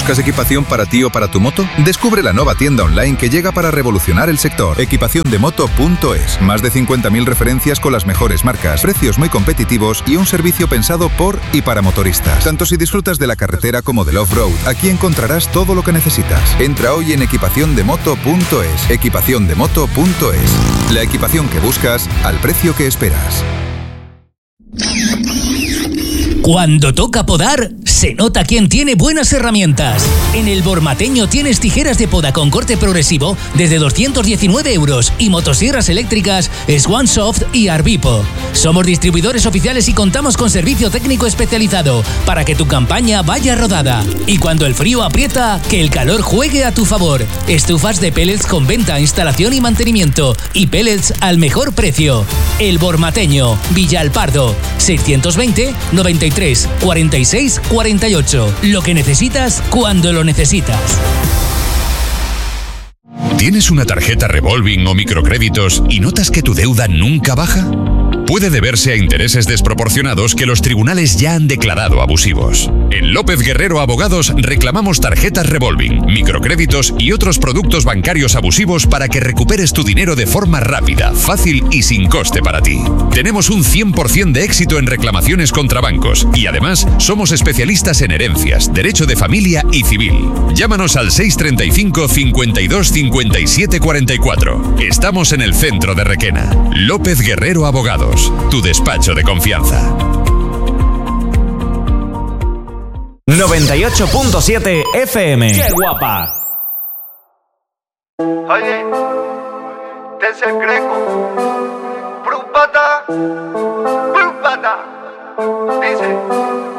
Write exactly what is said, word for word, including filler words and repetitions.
¿Buscas equipación para ti o para tu moto? Descubre la nueva tienda online que llega para revolucionar el sector. equipación de moto punto es. Más de cincuenta mil referencias con las mejores marcas, precios muy competitivos y un servicio pensado por y para motoristas. Tanto si disfrutas de la carretera como del off-road, aquí encontrarás todo lo que necesitas. Entra hoy en equipación de moto punto es. equipación de moto punto es. La equipación que buscas al precio que esperas. Cuando toca podar, se nota quién tiene buenas herramientas. En el Bormateño tienes tijeras de poda con corte progresivo desde doscientos diecinueve euros y motosierras eléctricas Swansoft y Arbipo. Somos distribuidores oficiales y contamos con servicio técnico especializado para que tu campaña vaya rodada. Y cuando el frío aprieta, que el calor juegue a tu favor. Estufas de pellets con venta, instalación y mantenimiento. Y pellets al mejor precio. El Bormateño, Villalpardo, seiscientos veinte, noventa y tres, cuarenta y seis, cuarenta y ocho. Lo que necesitas cuando lo necesitas. ¿Tienes una tarjeta revolving o microcréditos y notas que tu deuda nunca baja? Puede deberse a intereses desproporcionados que los tribunales ya han declarado abusivos. En López Guerrero Abogados reclamamos tarjetas revolving, microcréditos y otros productos bancarios abusivos para que recuperes tu dinero de forma rápida, fácil y sin coste para ti. Tenemos un cien por ciento de éxito en reclamaciones contra bancos y además somos especialistas en herencias, derecho de familia y civil. Llámanos al seis treinta y cinco, cincuenta y dos, cincuenta y siete, cuarenta y cuatro. Estamos en el centro de Requena. López Guerrero Abogados. Tu despacho de confianza. noventa y ocho punto siete F M. ¡Qué guapa! Oye, desde el Greco, Brupata, Brupata, dice.